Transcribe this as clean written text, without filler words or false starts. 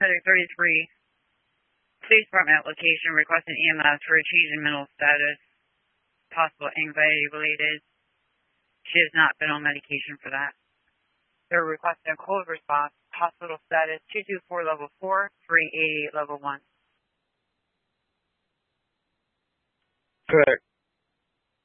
Medic 33, Police Department application requesting EMS for a change in mental status, possible anxiety related. She has not been on medication for that. They're requesting a cold response, hospital status 224 level 4, 388 level 1. Correct.